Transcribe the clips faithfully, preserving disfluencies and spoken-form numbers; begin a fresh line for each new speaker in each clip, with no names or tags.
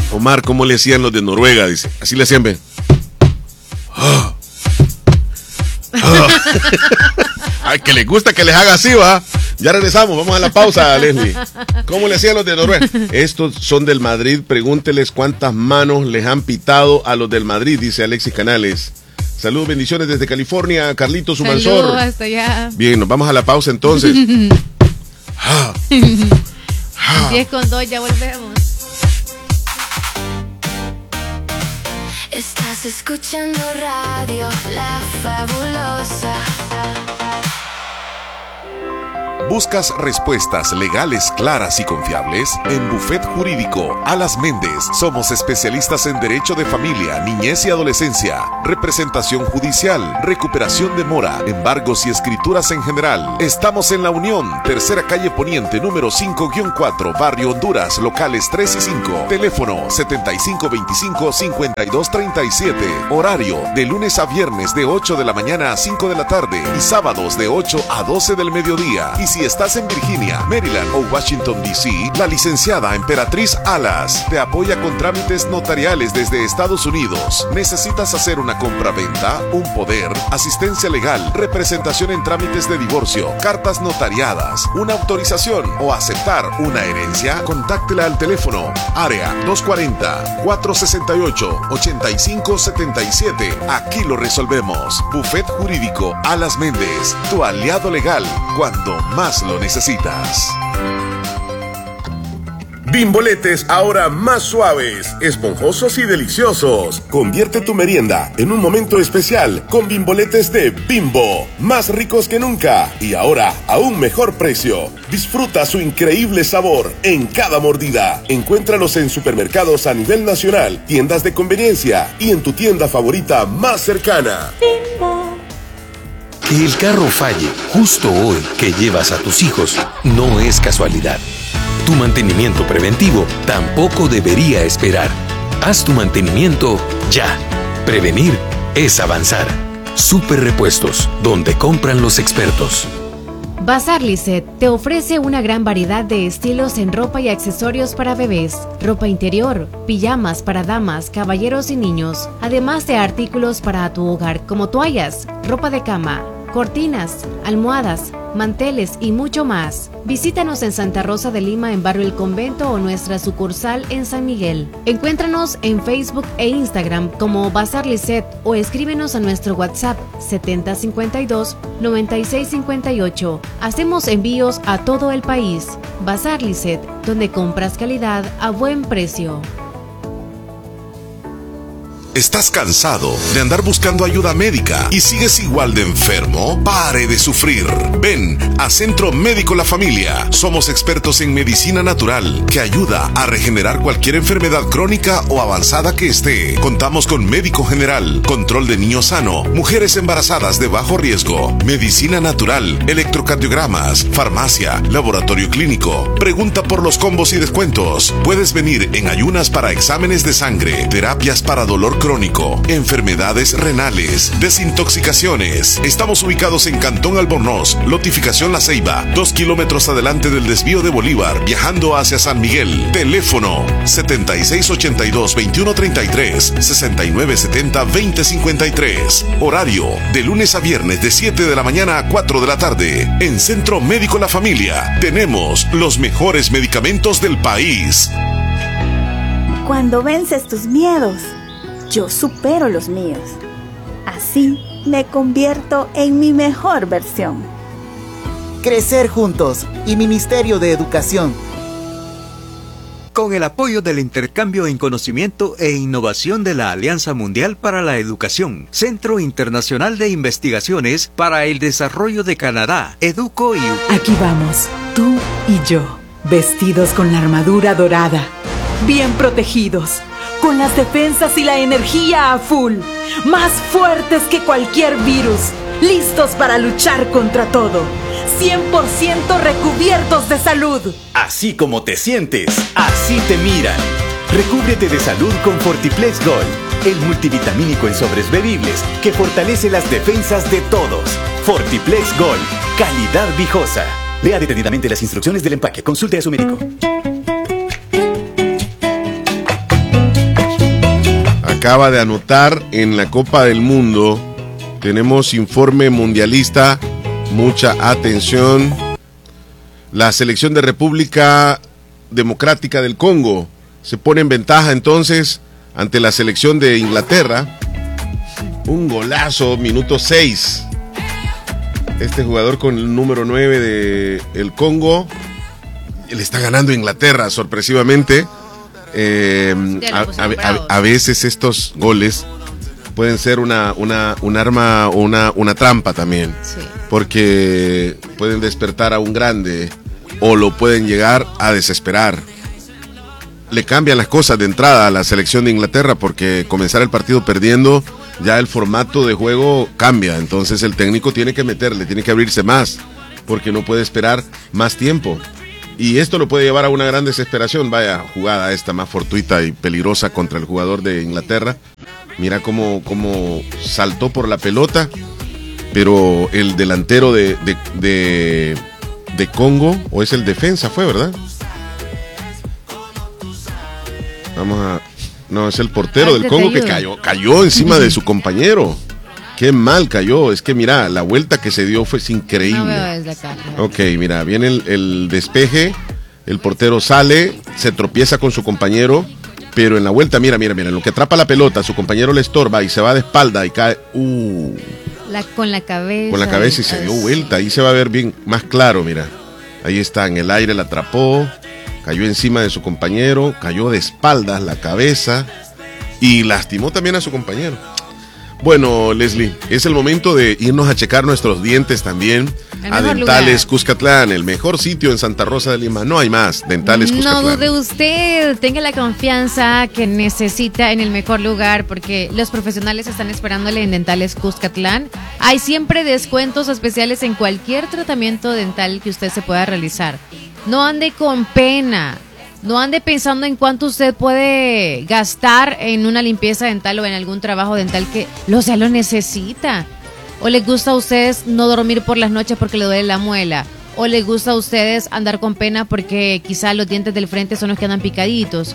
Omar, ¿cómo le hacían los de Noruega? Dice, así le hacían, ve. Ah. Ah. Ay, que les gusta que les haga así, va. Ya regresamos, vamos a la pausa, Leslie. ¿Cómo le hacían los de Noruega? Estos son del Madrid, pregúnteles cuántas manos les han pitado a los del Madrid, dice Alexis Canales. Saludos, bendiciones desde California, Carlitos Sumansor.
Saludos hasta allá.
Bien, nos vamos a la pausa entonces. Ah.
Ah. diez con dos, ya volvemos.
Estás escuchando radio La Fabulosa.
¿Buscas respuestas legales claras y confiables? En Buffet Jurídico Alas Méndez somos especialistas en derecho de familia, niñez y adolescencia, representación judicial, recuperación de mora, embargos y escrituras en general. Estamos en La Unión, tercera calle Poniente, número cinco guión cuatro, Barrio Honduras, locales tres y cinco. Teléfono setenta y cinco veinticinco cincuenta y dos treinta y siete. Horario de lunes a viernes de ocho de la mañana a cinco de la tarde y sábados de ocho a doce del mediodía. Y si Si estás en Virginia, Maryland o Washington, D C, la licenciada Emperatriz Alas te apoya con trámites notariales desde Estados Unidos. ¿Necesitas hacer una compra-venta, un poder, asistencia legal, representación en trámites de divorcio, cartas notariadas, una autorización o aceptar una herencia? Contáctela al teléfono área dos cuarenta, cuatro sesenta y ocho, ochenta y cinco setenta y siete. Aquí lo resolvemos. Buffet Jurídico Alas Méndez, tu aliado legal cuando más lo necesitas.
Bimboletes ahora más suaves, esponjosos y deliciosos. Convierte tu merienda en un momento especial con bimboletes de Bimbo, más ricos que nunca y ahora a un mejor precio. Disfruta su increíble sabor en cada mordida. Encuéntralos en supermercados a nivel nacional, tiendas de conveniencia y en tu tienda favorita más cercana. Bimbo.
Que el carro falle justo hoy que llevas a tus hijos no es casualidad. Tu mantenimiento preventivo tampoco debería esperar. Haz tu mantenimiento ya. Prevenir es avanzar. Super Repuestos, donde compran los expertos.
Bazar Lisset te ofrece una gran variedad de estilos en ropa y accesorios para bebés, ropa interior, pijamas para damas, caballeros y niños, además de artículos para tu hogar como toallas, ropa de cama, cortinas, almohadas, manteles y mucho más. Visítanos en Santa Rosa de Lima en Barrio El Convento o nuestra sucursal en San Miguel. Encuéntranos en Facebook e Instagram como Bazar Lisset o escríbenos a nuestro WhatsApp setenta cincuenta y dos noventa y seis cincuenta y ocho. Hacemos envíos a todo el país. Bazar Lisset, donde compras calidad a buen precio.
¿Estás cansado de andar buscando ayuda médica y sigues igual de enfermo? Pare de sufrir. Ven a Centro Médico La Familia. Somos expertos en medicina natural que ayuda a regenerar cualquier enfermedad crónica o avanzada que esté. Contamos con médico general, control de niño sano, mujeres embarazadas de bajo riesgo, medicina natural, electrocardiogramas, farmacia, laboratorio clínico. Pregunta por los combos y descuentos. Puedes venir en ayunas para exámenes de sangre, terapias para dolor crónico, enfermedades renales, desintoxicaciones. Estamos ubicados en Cantón Albornoz, Lotificación La Ceiba, dos kilómetros adelante del desvío de Bolívar, viajando hacia San Miguel. Teléfono setenta y seis ochenta y dos veintiuno treinta y tres, sesenta y nueve setenta veinte cincuenta y tres. Horario de lunes a viernes de siete de la mañana a cuatro de la tarde. En Centro Médico La Familia tenemos los mejores medicamentos del país.
Cuando vences tus miedos, yo supero los míos. Así me convierto en mi mejor versión.
Crecer juntos y Ministerio de Educación.
Con el apoyo del intercambio en conocimiento e innovación de la Alianza Mundial para la Educación, Centro Internacional de Investigaciones para el Desarrollo de Canadá, Educo y...
Aquí vamos, tú y yo, vestidos con la armadura dorada, bien protegidos, con las defensas y la energía a full, más fuertes que cualquier virus, listos para luchar contra todo, cien por ciento recubiertos de salud.
Así como te sientes, así te miran. Recúbrete de salud con Fortiplex Gold, el multivitamínico en sobres bebibles que fortalece las defensas de todos. Fortiplex Gold, calidad viejosa. Lea detenidamente las instrucciones del empaque. Consulte a su médico.
acaba de anotar en la Copa del Mundo. Tenemos informe mundialista, mucha atención. La selección de República Democrática del Congo se pone en ventaja entonces ante la selección de Inglaterra. Un golazo, minuto seis. Este jugador con el número nueve de el Congo le está ganando a Inglaterra sorpresivamente. Eh, a, a, a veces estos goles pueden ser una, una, un arma o una, una trampa también, sí. Porque pueden despertar a un grande o lo pueden llegar a desesperar. Le cambian las cosas de entrada a la selección de Inglaterra, porque comenzar el partido perdiendo, ya el formato de juego cambia. Entonces el técnico tiene que meterle, tiene que abrirse más, porque no puede esperar más tiempo. Y esto lo puede llevar a una gran desesperación. Vaya jugada esta más fortuita y peligrosa contra el jugador de Inglaterra. Mira cómo, cómo saltó por la pelota, pero el delantero de, de, de, de Congo, o es el defensa, fue, ¿verdad? Vamos a... No, es el portero del Congo que cayó, cayó encima de su compañero. Qué mal cayó. Es que mira, la vuelta que se dio fue increíble. No veo desde acá. Ok, mira, viene el, el despeje, el portero sale, se tropieza con su compañero, pero en la vuelta, mira, mira, mira, en lo que atrapa la pelota, su compañero le estorba y se va de espalda y cae. Uh,
la, con la cabeza.
Con la cabeza y se dio vuelta. Ahí se va a ver bien, más claro, mira. Ahí está, en el aire la atrapó. Cayó encima de su compañero, cayó de espaldas, la cabeza, y lastimó también a su compañero. Bueno, Leslie, es el momento de irnos a checar nuestros dientes también a Dentales lugar. Cuscatlán, el mejor sitio en Santa Rosa de Lima. No hay más, Dentales Cuscatlán.
No dude usted, tenga la confianza que necesita en el mejor lugar, porque los profesionales están esperándole en Dentales Cuscatlán. Hay siempre descuentos especiales en cualquier tratamiento dental que usted se pueda realizar. No ande con pena, no ande pensando en cuánto usted puede gastar en una limpieza dental o en algún trabajo dental que lo sea lo necesita. O les gusta a ustedes no dormir por las noches porque le duele la muela. O les gusta a ustedes andar con pena porque quizá los dientes del frente son los que andan picaditos.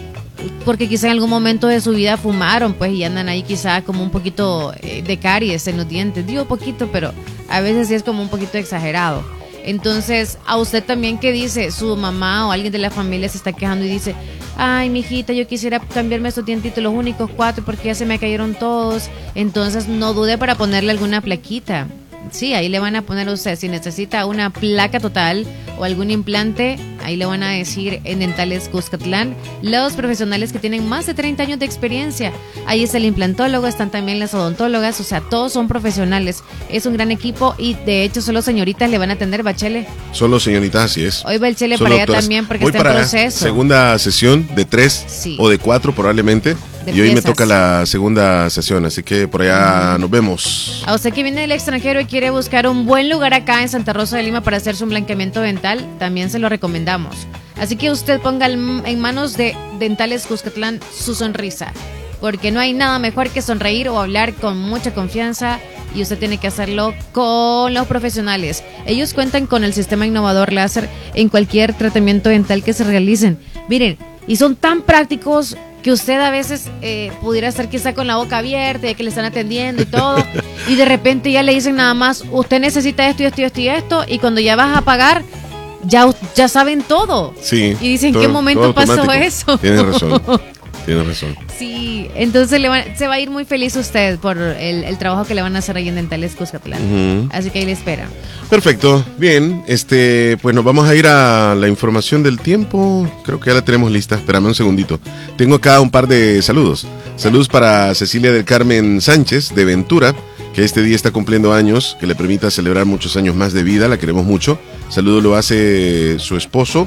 Porque quizá en algún momento de su vida fumaron, pues, y andan ahí quizá como un poquito de caries en los dientes. Digo poquito, pero a veces sí es como un poquito exagerado. Entonces, a usted también que dice, su mamá o alguien de la familia se está quejando y dice, ay, mijita, yo quisiera cambiarme estos dientitos, los únicos cuatro, porque ya se me cayeron todos. Entonces, no dude para ponerle alguna plaquita. Sí, ahí le van a poner a usted, si necesita una placa total o algún implante, ahí le van a decir en Dentales Cuscatlán, los profesionales que tienen más de treinta años de experiencia. Ahí está el implantólogo, están también las odontólogas, o sea, todos son profesionales. Es un gran equipo y de hecho solo señoritas le van a atender, Bachele.
Solo señoritas, así es.
Hoy va el Chele para allá también porque
Voy
está
para
en proceso.
Segunda sesión de tres sí. o de cuatro probablemente. De y hoy piezas. Me toca la segunda sesión, así que por allá mm. nos vemos.
A usted que viene del extranjero y quiere buscar un buen lugar acá en Santa Rosa de Lima para hacerse un blanqueamiento dental, también se lo recomendamos. Así que usted ponga en manos de Dentales Cuscatlán su sonrisa, porque no hay nada mejor que sonreír o hablar con mucha confianza, y usted tiene que hacerlo con los profesionales. Ellos cuentan con el sistema innovador láser en cualquier tratamiento dental que se realicen. Miren, y son tan prácticos que usted a veces eh, pudiera estar quizá con la boca abierta, de que le están atendiendo y todo, y de repente ya le dicen nada más, usted necesita esto y esto y esto y esto, y cuando ya vas a pagar, ya, ya saben todo.
Sí.
Y dicen, ¿en qué momento pasó eso?
Tienes razón. Tienes razón.
Sí, entonces le van, se va a ir muy feliz usted por el, el trabajo que le van a hacer ahí en Dentales Cuscatlán. Uh-huh. Así que ahí le espera.
Perfecto, bien, este, pues nos vamos a ir a la información del tiempo. Creo que ya la tenemos lista. Espérame un segundito. Tengo acá un par de saludos. Saludos para Cecilia del Carmen Sánchez de Ventura, que este día está cumpliendo años, que le permita celebrar muchos años más de vida. La queremos mucho. Saludo lo hace su esposo,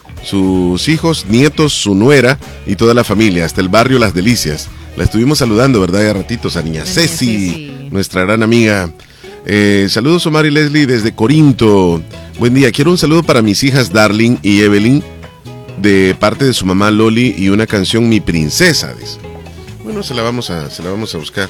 sus hijos, nietos, su nuera y toda la familia, hasta el barrio Las Delicias. La estuvimos saludando, ¿verdad? Ya ratitos a niña Ceci, Ceci, nuestra gran amiga. Eh, saludos Omar y Leslie desde Corinto. Buen día, quiero un saludo para mis hijas Darling y Evelyn de parte de su mamá Loli y una canción Mi Princesa, dice. Bueno, se la vamos a, se la vamos a buscar.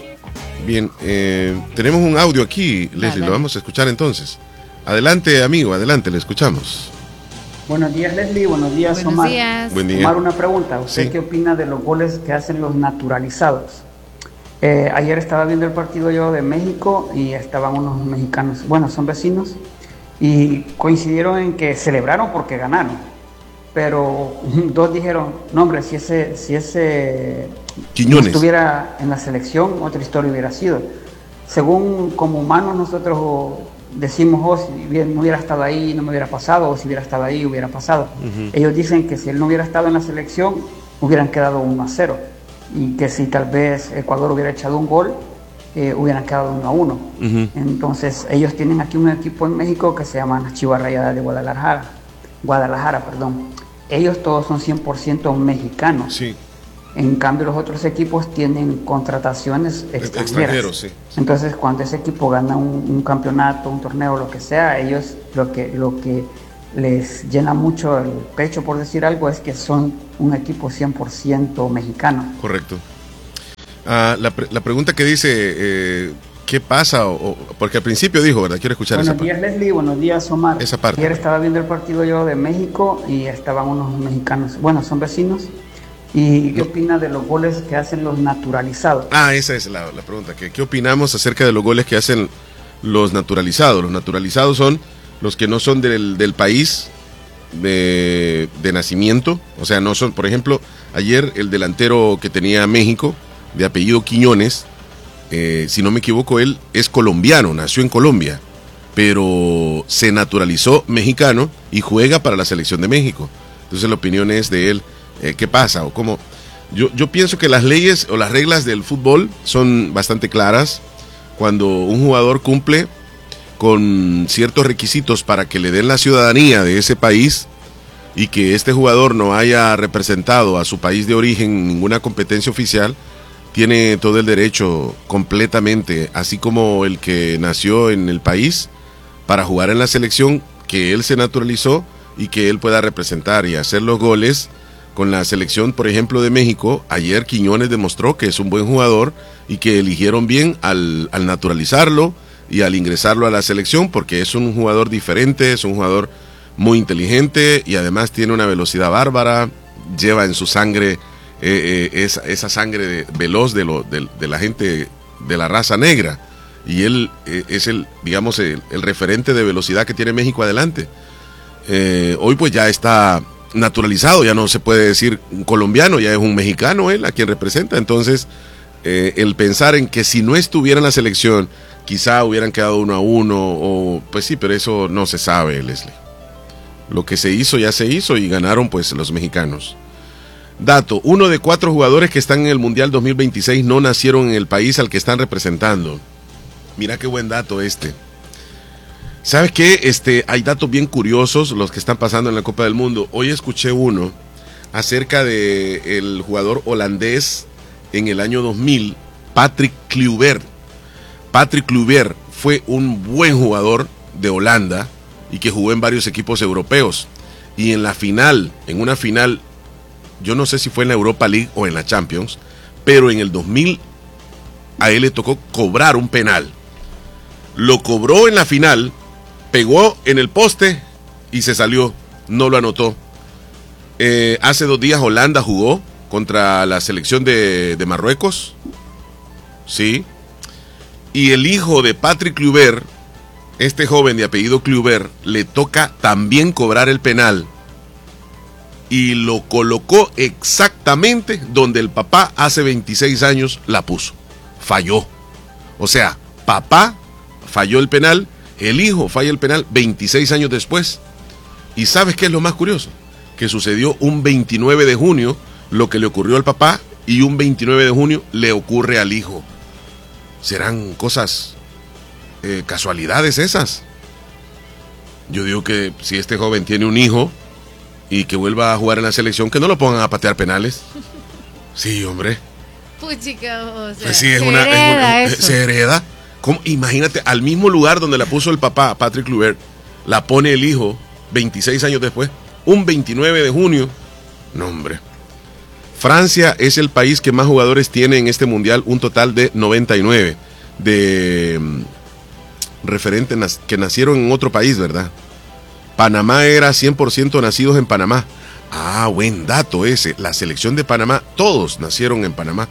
Bien, eh, tenemos un audio aquí, Leslie, vale. Lo vamos a escuchar entonces. Adelante, amigo, adelante, le escuchamos.
Buenos días, Leslie. Buenos días,
Buenos
Omar.
días.
Buen día.
Omar, una pregunta. ¿Usted
Sí.
qué opina de los goles que hacen los naturalizados? Eh, ayer estaba viendo el partido yo de México y estaban unos mexicanos, bueno, son vecinos, y coincidieron en que celebraron porque ganaron. Pero dos dijeron, no hombre, si ese, si ese
Quiñones.
estuviera en la selección, otra historia hubiera sido. Según como humanos nosotros decimos, oh, si bien no hubiera estado ahí, no me hubiera pasado, o si hubiera estado ahí, hubiera pasado.
Ujú.
Ellos dicen que si él no hubiera estado en la selección, hubieran quedado uno a cero. Y que si tal vez Ecuador hubiera echado un gol, eh, hubieran quedado uno a uno.
Ujú.
Entonces, ellos tienen aquí un equipo en México que se llama las Chivas Rayadas de Guadalajara. Guadalajara, perdón. Ellos todos son cien por ciento mexicanos.
Sí.
En cambio, los otros equipos tienen contrataciones extranjeras.
Extranjeros, sí.
Entonces, cuando ese equipo gana un, un campeonato, un torneo, lo que sea, ellos lo que, lo que les llena mucho el pecho, por decir algo, es que son un equipo cien por ciento mexicano.
Correcto. Ah, la, pre- la pregunta que dice, eh, ¿qué pasa? O, o- porque al principio dijo, ¿verdad? Quiero escuchar
Buenos
esa
días,
parte.
Leslie. Buenos días, Omar.
Esa parte.
Ayer estaba viendo el partido yo de México y estaban unos mexicanos, bueno, son vecinos. ¿Y qué opina de los goles que hacen los naturalizados?
Ah, esa es la, la pregunta. ¿Qué, ¿Qué opinamos acerca de los goles que hacen los naturalizados? Los naturalizados son los que no son del, del país de, de nacimiento. O sea, no son, por ejemplo, ayer el delantero que tenía México, de apellido Quiñones, eh, si no me equivoco, él es colombiano, nació en Colombia, pero se naturalizó mexicano y juega para la selección de México. Entonces la opinión es de él. Eh, ¿Qué pasa? O cómo. Yo, yo pienso que las leyes o las reglas del fútbol son bastante claras. Cuando un jugador cumple con ciertos requisitos para que le den la ciudadanía de ese país y que este jugador no haya representado a su país de origen en ninguna competencia oficial, tiene todo el derecho completamente, así como el que nació en el país, para jugar en la selección que él se naturalizó y que él pueda representar y hacer los goles. Con la selección, por ejemplo, de México, ayer Quiñones demostró que es un buen jugador y que eligieron bien al, al naturalizarlo y al ingresarlo a la selección, porque es un jugador diferente, es un jugador muy inteligente y además tiene una velocidad bárbara, lleva en su sangre eh, eh, esa, esa sangre de, veloz de, lo, de, de la gente de la raza negra, y él eh, es el, digamos, el, el referente de velocidad que tiene México adelante. Eh, hoy pues ya está naturalizado, ya no se puede decir un colombiano, ya es un mexicano él a quien representa. Entonces eh, el pensar en que si no estuviera en la selección quizá hubieran quedado uno a uno, o pues sí, pero eso no se sabe, Leslie. Lo que se hizo ya se hizo y ganaron pues los mexicanos. Dato, uno de cuatro jugadores que están en el Mundial dos mil veintiséis no nacieron en el país al que están representando. Mira qué buen dato este. ¿Sabes qué? Este, hay datos bien curiosos los que están pasando en la Copa del Mundo. Hoy escuché uno acerca de el jugador holandés en el año dos mil, Patrick Kluivert. Patrick Kluivert fue un buen jugador de Holanda y que jugó en varios equipos europeos. Y en la final, en una final, yo no sé si fue en la Europa League o en la Champions, pero en el dos mil a él le tocó cobrar un penal. Lo cobró en la final, pegó en el poste y se salió, no lo anotó. Eh, hace dos días Holanda jugó contra la selección de, de Marruecos, sí, y el hijo de Patrick Kluivert, este joven de apellido Kluivert, le toca también cobrar el penal y lo colocó exactamente donde el papá hace veintiséis años la puso. Falló. O sea, papá falló el penal, el hijo falla el penal veintiséis años después. ¿Y sabes qué es lo más curioso? Que sucedió un veintinueve de junio lo que le ocurrió al papá y un veintinueve de junio le ocurre al hijo. ¿Serán cosas, eh, casualidades esas? Yo digo que si este joven tiene un hijo y que vuelva a jugar en la selección, que no lo pongan a patear penales. Sí, hombre.
Puchica, o sea,
Pues sí, es
se
una, es
hereda
una-
eso.
se hereda. ¿Cómo? Imagínate, al mismo lugar donde la puso el papá, Patrick Kluivert, la pone el hijo veintiséis años después, un veintinueve de junio. No, hombre. Francia es el país que más jugadores tiene en este mundial, un total de noventa y nueve de mm, referentes nas- que nacieron en otro país, ¿verdad? Panamá era cien por ciento nacidos en Panamá. Ah, buen dato ese. La selección de Panamá, todos nacieron en Panamá.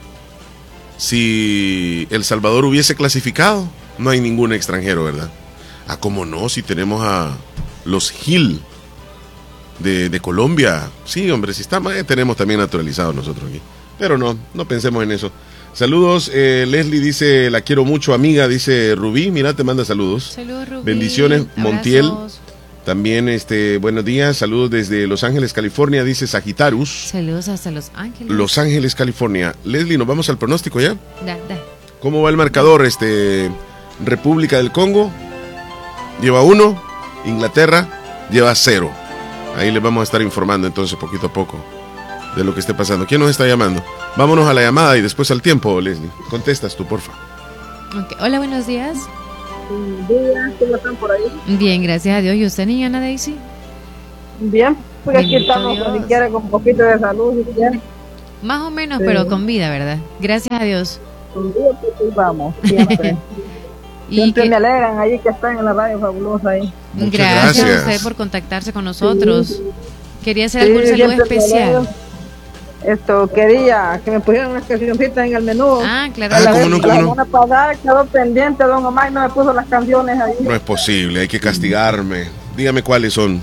Si El Salvador hubiese clasificado, no hay ningún extranjero, ¿verdad? Ah, cómo no, si tenemos a los Gil de, de Colombia. Sí, hombre, si está mal, tenemos también naturalizados nosotros aquí. Pero no, no pensemos en eso. Saludos, eh, Leslie dice, la quiero mucho, amiga, dice Rubí, mira, te manda saludos.
Saludos, Rubí.
Bendiciones,
Abrazos.
Montiel. También, este, buenos días, saludos desde Los Ángeles, California, dice Sagitarus.
Saludos hasta Los Ángeles.
Los Ángeles, California. Leslie, ¿nos vamos al pronóstico ya?
Da, da.
¿Cómo va el marcador? Este, República del Congo lleva uno, Inglaterra lleva cero. Ahí les vamos a estar informando entonces poquito a poco de lo que esté pasando. ¿Quién nos está llamando? Vámonos a la llamada y después al tiempo, Leslie. Contestas tú, porfa.
Okay. Hola, buenos días.
Buenos días, ¿cómo están por ahí?
Bien, gracias a Dios. ¿Y usted, niña Ana Daisy?
Bien, porque aquí
Bendito
estamos,
Dios.
ni siquiera con un poquito de salud, si quiere.
Más o menos,
Sí.
pero con vida, ¿verdad? Gracias a Dios.
Con día, pues ahí vamos, siempre.
Y
Siempre
que-
me alegran ahí que están en la radio fabulosa ahí.
Muchas
gracias, a
gracias.
usted por contactarse con nosotros. Quería hacer
Sí,
algún saludo
siempre me
especial.
alegran. Esto, quería que me pusieran unas cancioncitas en el menú.
Ah, claro.
Ah,
La,
¿cómo no, cómo
la
no?
semana pasada quedó pendiente, don Omar, y no me puso las canciones ahí.
No es posible, hay que castigarme. Dígame cuáles son.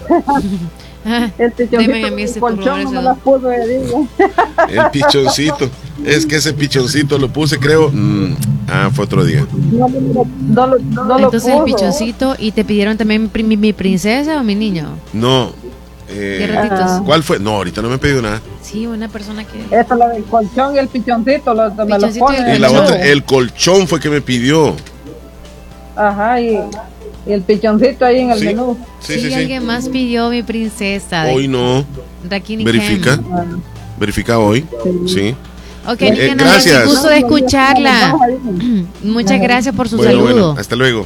El
Deme
pichoncito
a mí ese
el colchón
turno,
no me
ese
las puso, le digo.
El pichoncito. Es que ese pichoncito lo puse, creo. mm, ah, fue otro día.
No, no, no, lo- no lo
Entonces el
puso.
pichoncito, y te pidieron también mi, mi princesa o mi niño.
No. eh,
¿Qué ratitos?
¿Cuál fue? No, ahorita no me he pedido nada.
Sí, una persona que.
Esta la del colchón y el pichoncito, lo, me los
Pichoncito
ponen.
y
Y la
en el
otra,
menú.
el colchón fue que me pidió.
Ajá, y, y el pichoncito ahí en el
Sí.
menú.
Sí,
Sí,
sí, sí.
alguien más pidió mi princesa. de-
Hoy no.
Rakini
Verifica.
Kem.
Verifica hoy. Sí.
Ok,
Eh,
niña Ana,
gracias.
gusto de escucharla. Muchas gracias por su
Bueno,
saludo.
bueno, hasta luego.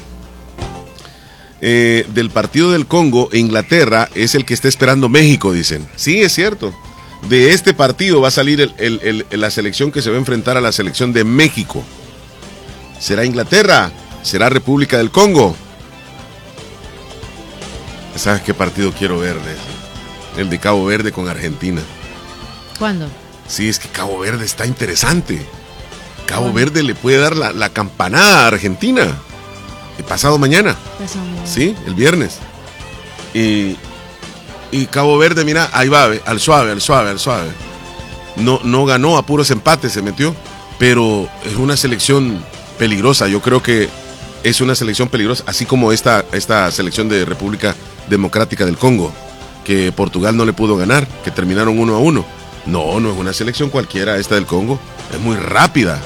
Eh, del partido del Congo, Inglaterra es el que está esperando México, dicen. Sí, es cierto. De este partido va a salir el- el- el- la selección que se va a enfrentar a la selección de México. ¿Será Inglaterra? ¿Será República del Congo? ¿Sabes qué partido quiero ver? Leslie? El de Cabo Verde con Argentina.
¿Cuándo?
Sí, es que Cabo Verde está interesante. Cabo Verde le puede dar la, la campanada a Argentina. El pasado mañana. Sí, el viernes. Y, y Cabo Verde, mira, ahí va, ve, al suave, al suave, al suave. No, no ganó, a puros empates se metió. Pero es una selección peligrosa. Yo creo que es una selección peligrosa, así como esta, esta selección de República Democrática del Congo, que Portugal no le pudo ganar, que terminaron uno a uno. No, no es una selección cualquiera esta del Congo. Es muy rápida.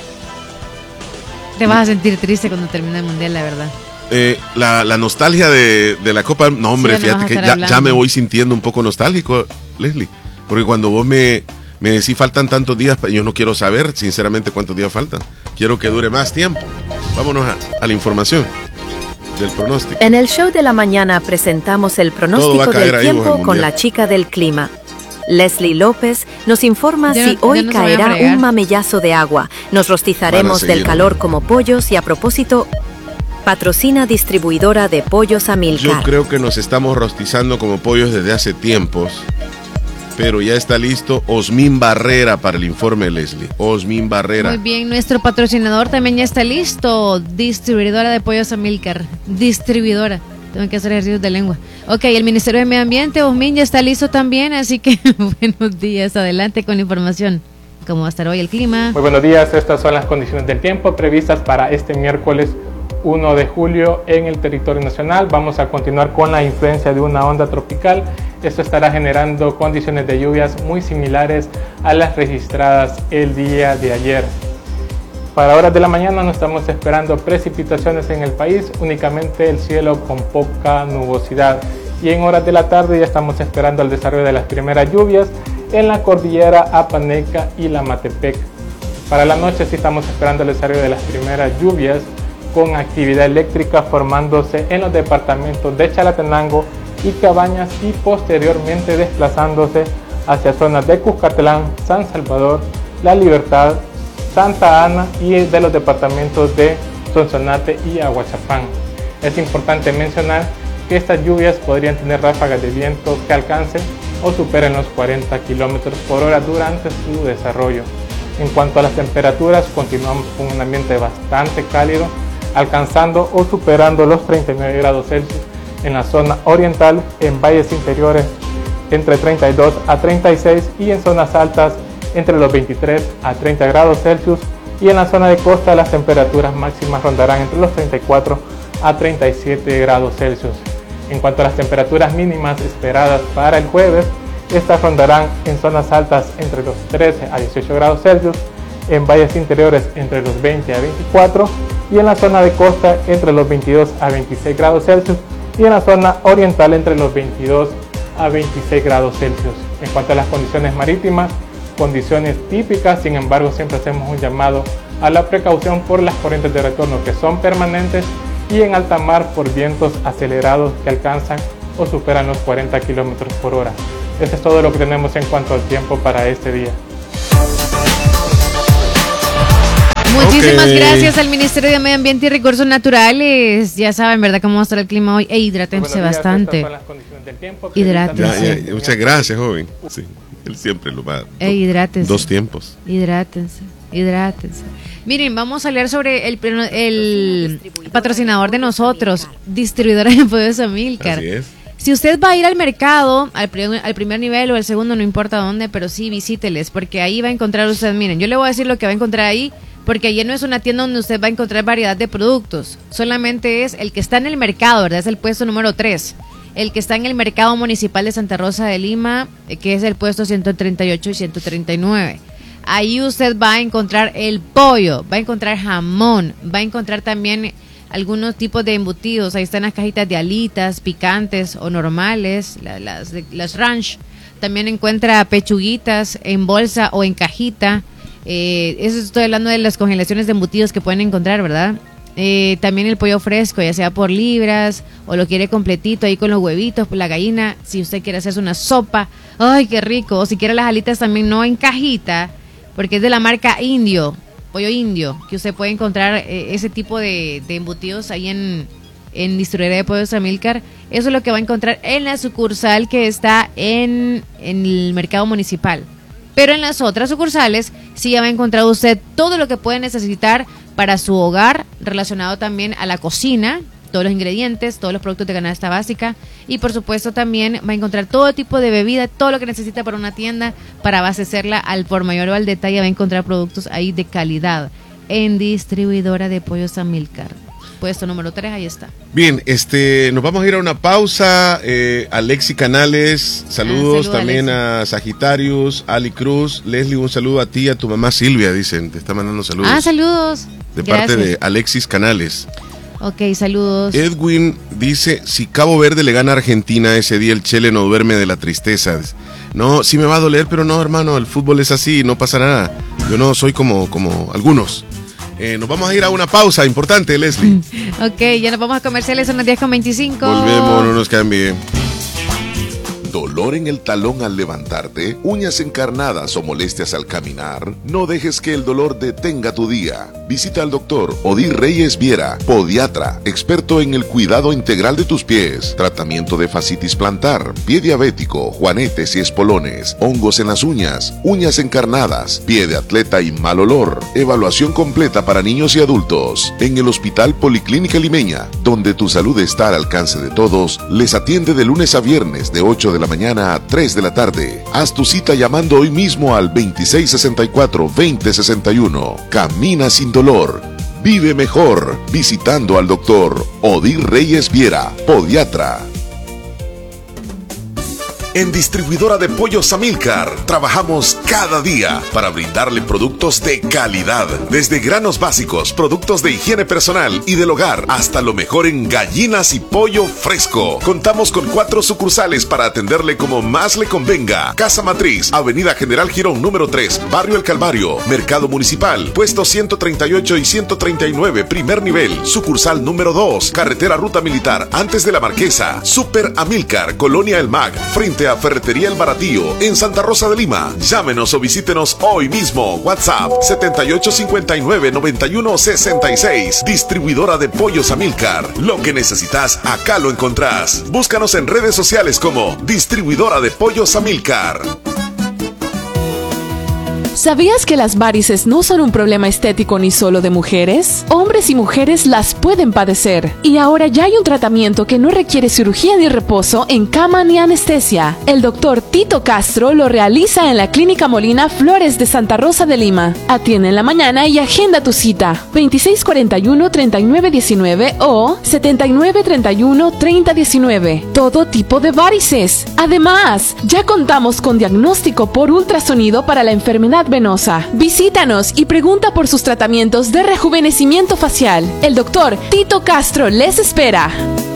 Te vas a sentir triste cuando termine el mundial, la verdad.
Eh, la, la nostalgia de, de la Copa, no hombre,
Sí, ya no vas
fíjate
a
que
estar
ya,
hablando.
ya me voy sintiendo un poco nostálgico, Leslie, porque cuando vos me, me decís faltan tantos días, yo no quiero saber sinceramente cuántos días faltan, quiero que dure más tiempo. Vámonos a, a la información del pronóstico.
En el show de la mañana presentamos el
Todo va a
pronóstico
caer
del
ahí,
tiempo
mujer
con
mundial.
la chica del clima. Leslie López nos informa
Ya
si
no- ya
hoy
no se van a
caerá
fregar.
un mamellazo de agua. Nos
Van
rostizaremos
a seguir.
del calor como pollos y a propósito, patrocina distribuidora de pollos
Yo
Amilcar.
creo que nos estamos rostizando como pollos desde hace tiempos, pero ya está listo Osmin Barrera para el informe, Leslie. Osmin Barrera.
Muy bien, nuestro patrocinador también ya está listo. Distribuidora de pollos Amilcar. Distribuidora. Tengo que hacer ejercicios de lengua. Ok, el Ministerio de Medio Ambiente, Osmin, ya está listo también, así que buenos días. Adelante con la información. ¿Cómo va a estar hoy el clima?
Muy buenos días, estas son las condiciones del tiempo previstas para este miércoles uno de julio en el territorio nacional. Vamos a continuar con la influencia de una onda tropical. Esto estará generando condiciones de lluvias muy similares a las registradas el día de ayer. Para horas de la mañana no estamos esperando precipitaciones en el país, únicamente el cielo con poca nubosidad. Y en horas de la tarde ya estamos esperando el desarrollo de las primeras lluvias en la cordillera Apaneca y la Matepec. Para la noche sí estamos esperando el desarrollo de las primeras lluvias con actividad eléctrica formándose en los departamentos de Chalatenango y Cabañas y posteriormente desplazándose hacia zonas de Cuscatlán, San Salvador, La Libertad, Santa Ana y de los departamentos de Sonsonate y Aguachapán. Es importante mencionar que estas lluvias podrían tener ráfagas de viento que alcancen o superen los cuarenta kilómetros por hora durante su desarrollo. En cuanto a las temperaturas, continuamos con un ambiente bastante cálido, alcanzando o superando los treinta y nueve grados Celsius en la zona oriental, en valles interiores entre treinta y dos a treinta y seis y en zonas altas entre los veintitrés a treinta grados Celsius, y en la zona de costa las temperaturas máximas rondarán entre los treinta y cuatro a treinta y siete grados Celsius. En cuanto a las temperaturas mínimas esperadas para el jueves, estas rondarán en zonas altas entre los trece a dieciocho grados Celsius, en valles interiores entre los veinte a veinticuatro y en la zona de costa entre los veintidós a veintiséis grados Celsius y en la zona oriental entre los veintidós a veintiséis grados Celsius. En cuanto a las condiciones marítimas, condiciones típicas, sin embargo siempre hacemos un llamado a la precaución por las corrientes de retorno que son permanentes y en alta mar por vientos acelerados que alcanzan o superan los cuarenta kilómetros por hora. Eso es todo lo que tenemos en cuanto al tiempo para este día.
Muchísimas
Okay.
gracias al Ministerio de Medio Ambiente y Recursos Naturales. Ya saben, ¿verdad?, cómo va a estar el clima hoy. E hidrátense bastante. Hidrátense.
Ya, ya, muchas gracias, joven. Sí, él siempre lo va.
E hidrátense.
Dos tiempos.
Hidrátense. Hidrátense. Miren, vamos a hablar sobre el, el patrocinador de nosotros, distribuidora de Pollos Amílcar.
Así es.
Si usted va a ir al mercado, al, pri- al primer nivel o al segundo, no importa dónde, pero sí visíteles, porque ahí va a encontrar usted, miren, yo le voy a decir lo que va a encontrar ahí, porque allí no es una tienda donde usted va a encontrar variedad de productos, solamente es el que está en el mercado, ¿verdad? Es el puesto número tres. El que está en el mercado municipal de Santa Rosa de Lima, eh, que es el puesto ciento treinta y ocho y ciento treinta y nueve. Ahí usted va a encontrar el pollo, va a encontrar jamón, va a encontrar también algunos tipos de embutidos. Ahí están las cajitas de alitas, picantes o normales, la- las, de- las ranch. También encuentra pechuguitas en bolsa o en cajita. Eh, eso estoy hablando de las congelaciones de embutidos que pueden encontrar, ¿verdad? Eh, también el pollo fresco, ya sea por libras o lo quiere completito ahí con los huevitos, por la gallina. Si usted quiere hacerse una sopa, ¡ay, qué rico! O si quiere las alitas también no en cajita, porque es de la marca Indio, pollo indio, que usted puede encontrar eh, ese tipo de, de embutidos ahí en, en distribuidora de Pollos Amílcar. Eso es lo que va a encontrar en la sucursal que está en, en el mercado municipal. Pero en las otras sucursales sí ya va a encontrar usted todo lo que puede necesitar para su hogar, relacionado también a la cocina, todos los ingredientes, todos los productos de canasta básica, y por supuesto también va a encontrar todo tipo de bebida, todo lo que necesita para una tienda, para abastecerla al por mayor o al detalle. Va a encontrar productos ahí de calidad en distribuidora de Pollos Amílcar. Puesto número tres, ahí está.
Bien, este, nos vamos a ir a una pausa. Eh, Alexi Canales, saludos
Ah, saludo,
también
Alexi.
a Sagitarius, Ali Cruz, Leslie, un saludo a ti y a tu mamá Silvia, dicen, te está mandando saludos.
Ah, saludos.
De parte
Gracias.
de Alexis Canales.
Ok, saludos.
Edwin dice, si Cabo Verde le gana a Argentina ese día, el Chele no duerme de la tristeza. No, sí me va a doler, pero no, hermano, el fútbol es así, no pasa nada. Yo no soy como, como algunos. Eh, nos vamos a ir a una pausa importante, Leslie.
Ok, ya nos vamos a comerciales, son las diez con veinticinco.
Volvemos, no nos cambie.
¿Dolor en el talón al levantarte? ¿Uñas encarnadas o molestias al caminar? No dejes que el dolor detenga tu día. Visita al doctor Odir Reyes Viera, podiatra, experto en el cuidado integral de tus pies, tratamiento de fascitis plantar, pie diabético, juanetes y espolones, hongos en las uñas, uñas encarnadas, pie de atleta y mal olor. Evaluación completa para niños y adultos. En el Hospital Policlínica Limeña, donde tu salud está al alcance de todos, les atiende de lunes a viernes de ocho de la mañana a tres de la tarde. Haz tu cita llamando hoy mismo al veintiséis sesenta y cuatro veinte sesenta y uno. Camina sin dolor. Vive mejor visitando al doctor Odir Reyes Viera, podiatra. En Distribuidora de Pollos Amílcar trabajamos cada día para brindarle productos de calidad, desde granos básicos, productos de higiene personal y del hogar, hasta lo mejor en gallinas y pollo fresco. Contamos con cuatro sucursales para atenderle como más le convenga. Casa Matriz, Avenida General Girón número tres, Barrio El Calvario, Mercado Municipal, puesto ciento treinta y ocho y ciento treinta y nueve, primer nivel. Sucursal número dos, Carretera Ruta Militar, antes de la Marquesa. Super Amílcar, Colonia El Mag, frente a a Ferretería El Baratillo en Santa Rosa de Lima. Llámenos o visítenos hoy mismo. WhatsApp setenta y ocho cincuenta y nueve noventa y uno sesenta y seis. Distribuidora de Pollos Amilcar. Lo que necesitas, acá lo encontrás. Búscanos en redes sociales como Distribuidora de Pollos Amilcar.
¿Sabías que las varices no son un problema estético ni solo de mujeres? Hombres y mujeres las pueden padecer. Y ahora ya hay un tratamiento que no requiere cirugía ni reposo en cama ni anestesia. El doctor Tito Castro lo realiza en la Clínica Molina Flores de Santa Rosa de Lima. Atiende en la mañana y agenda tu cita. veintiséis cuarenta y uno treinta y nueve diecinueve o setenta y nueve treinta y uno treinta diecinueve. Todo tipo de varices. Además, ya contamos con diagnóstico por ultrasonido para la enfermedad venosa. Visítanos y pregunta por sus tratamientos de rejuvenecimiento facial. El doctor Tito Castro les espera.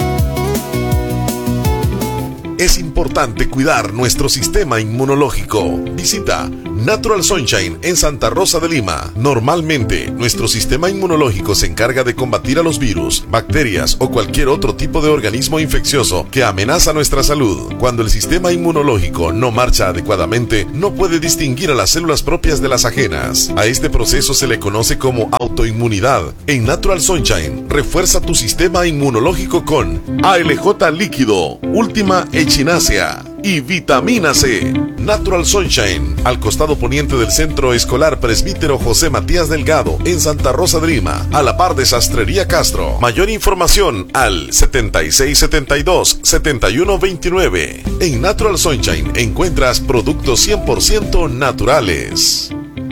Es importante cuidar nuestro sistema inmunológico. Visita Natural Sunshine en Santa Rosa de Lima. Normalmente, nuestro sistema inmunológico se encarga de combatir a los virus, bacterias o cualquier otro tipo de organismo infeccioso que amenaza nuestra salud. Cuando el sistema inmunológico no marcha adecuadamente, no puede distinguir a las células propias de las ajenas. A este proceso se le conoce como autoinmunidad. En Natural Sunshine, refuerza tu sistema inmunológico con A L J líquido, Última Echinacea y vitamina C. Natural Sunshine, al costado poniente del Centro Escolar Presbítero José Matías Delgado, en Santa Rosa de Lima, a la par de Sastrería Castro. Mayor información al setenta y seis setenta y dos setenta y uno veintinueve. En Natural Sunshine encuentras productos cien por ciento naturales.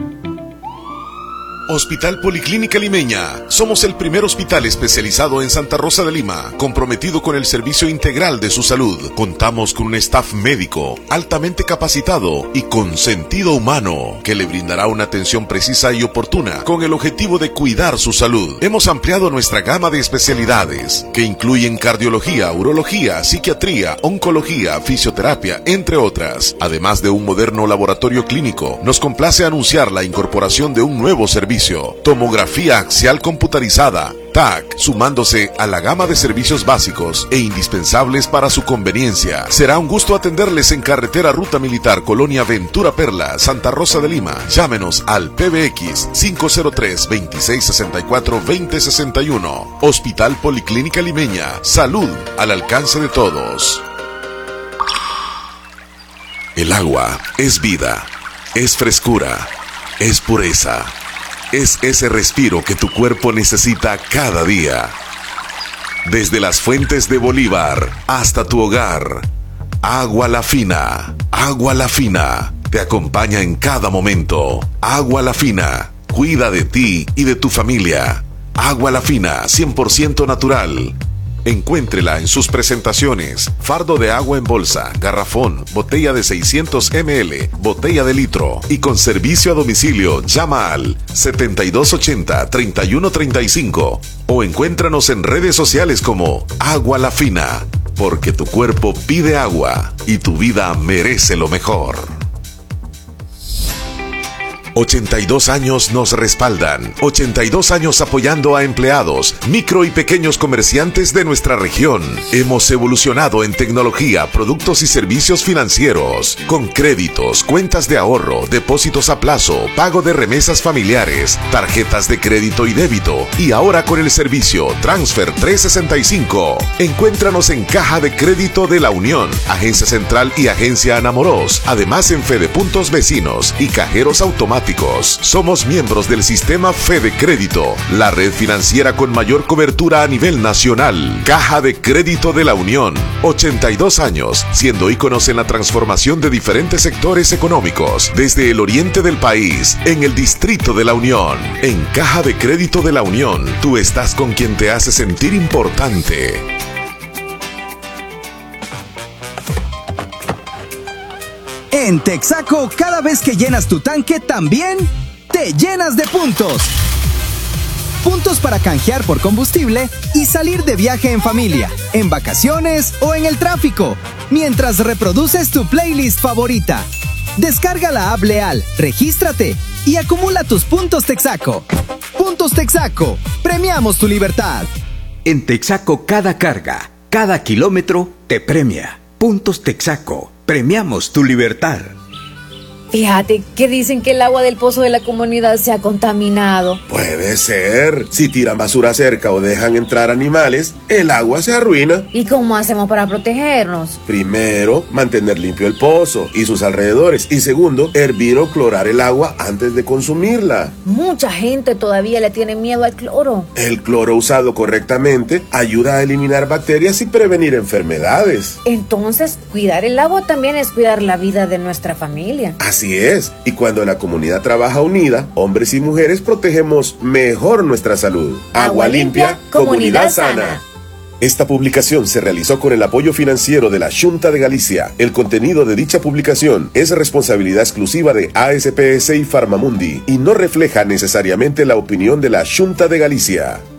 Hospital Policlínica Limeña. Somos el primer hospital especializado en Santa Rosa de Lima, comprometido con el servicio integral de su salud. Contamos con un staff médico altamente capacitado y con sentido humano que le brindará una atención precisa y oportuna con el objetivo de cuidar su salud. Hemos ampliado nuestra gama de especialidades que incluyen cardiología, urología, psiquiatría, oncología, fisioterapia, entre otras. Además de un moderno laboratorio clínico, nos complace anunciar la incorporación de un nuevo servicio: tomografía axial computarizada, T A C, sumándose a la gama de servicios básicos e indispensables para su conveniencia. Será un gusto atenderles en carretera Ruta Militar, Colonia Ventura Perla, Santa Rosa de Lima. Llámenos al P B X cinco cero tres, veintiséis sesenta y cuatro, veinte sesenta y uno. Hospital Policlínica Limeña. Salud al alcance de todos. El agua es vida, es frescura, es pureza. Es ese respiro que tu cuerpo necesita cada día. Desde las fuentes de Bolívar hasta tu hogar, Agua La Fina. Agua La Fina te acompaña en cada momento. Agua La Fina cuida de ti y de tu familia. Agua La Fina, cien por ciento natural. Encuéntrela en sus presentaciones: fardo de agua en bolsa, garrafón, botella de seiscientos mililitros, botella de litro, y con servicio a domicilio. Llama al setenta y dos ochenta, treinta y uno treinta y cinco o encuéntranos en redes sociales como Agua La Fina, porque tu cuerpo pide agua y tu vida merece lo mejor. ochenta y dos años nos respaldan. ochenta y dos años apoyando a empleados, micro y pequeños comerciantes de nuestra región. Hemos evolucionado en tecnología, productos y servicios financieros, con créditos, cuentas de ahorro, depósitos a plazo, pago de remesas familiares, tarjetas de crédito y débito, y ahora con el servicio Transfer trescientos sesenta y cinco. Encuéntranos en Caja de Crédito de la Unión, Agencia Central y Agencia Anamoros, además en Fede Puntos Vecinos y cajeros automáticos. Somos miembros del sistema Fede Crédito, la red financiera con mayor cobertura a nivel nacional. Caja de Crédito de la Unión, ochenta y dos años, siendo íconos en la transformación de diferentes sectores económicos, desde el oriente del país, en el Distrito de la Unión. En Caja de Crédito de la Unión, tú estás con quien te hace sentir importante.
En Texaco, cada vez que llenas tu tanque, también te llenas de puntos. Puntos para canjear por combustible y salir de viaje en familia, en vacaciones o en el tráfico, mientras reproduces tu playlist favorita. Descarga la app Leal, regístrate y acumula tus puntos Texaco. Puntos Texaco, premiamos tu libertad.
En Texaco, cada carga, cada kilómetro te premia. Puntos Texaco. Premiamos tu libertad.
Fíjate que dicen que el agua del pozo de la comunidad se ha contaminado.
Puede ser. Si tiran basura cerca o dejan entrar animales, el agua se arruina.
¿Y cómo hacemos para protegernos?
Primero, mantener limpio el pozo y sus alrededores. Y segundo, hervir o clorar el agua antes de consumirla.
Mucha gente todavía le tiene miedo al cloro.
El cloro usado correctamente ayuda a eliminar bacterias y prevenir enfermedades.
Entonces, cuidar el agua también es cuidar la vida de nuestra familia.
Así es, y cuando la comunidad trabaja unida, hombres y mujeres protegemos mejor nuestra salud. Agua limpia, comunidad sana. Esta publicación se realizó con el apoyo financiero de la Xunta de Galicia. El contenido de dicha publicación es responsabilidad exclusiva de A S P S y Farmamundi y no refleja necesariamente la opinión de la Xunta de Galicia.